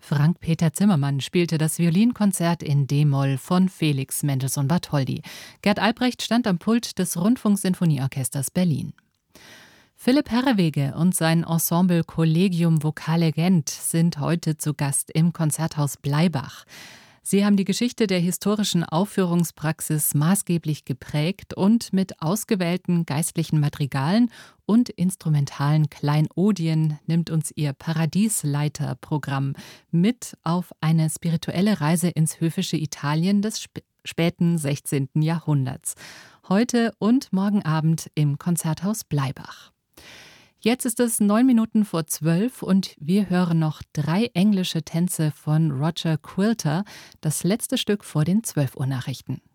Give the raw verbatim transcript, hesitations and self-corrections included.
Frank-Peter Zimmermann spielte das Violinkonzert in D-Moll von Felix Mendelssohn-Bartholdy. Gerd Albrecht stand am Pult des Rundfunksinfonieorchesters Berlin. Philipp Herrewege und sein Ensemble Collegium Vocale Gent sind heute zu Gast im Konzerthaus Bleibach. Sie haben die Geschichte der historischen Aufführungspraxis maßgeblich geprägt und mit ausgewählten geistlichen Madrigalen und instrumentalen Kleinodien nimmt uns ihr Paradiesleiter-Programm mit auf eine spirituelle Reise ins höfische Italien des sp- späten sechzehnten. Jahrhunderts. Heute und morgen Abend im Konzerthaus Bleibach. Jetzt ist es neun Minuten vor zwölf und wir hören noch drei englische Tänze von Roger Quilter, das letzte Stück vor den zwölf Uhr Nachrichten.